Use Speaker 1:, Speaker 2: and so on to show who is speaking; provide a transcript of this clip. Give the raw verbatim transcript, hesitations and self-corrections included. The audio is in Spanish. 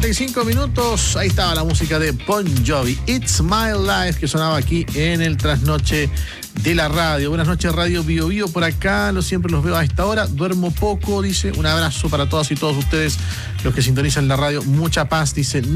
Speaker 1: cinco minutos, ahí estaba la música de Bon Jovi, It's My Life, que sonaba aquí en el trasnoche de la radio. Buenas noches, Radio Bio Bio, por acá, lo siempre los veo a esta hora, duermo poco, dice, un abrazo para todas y todos ustedes, los que sintonizan la radio, mucha paz, dice.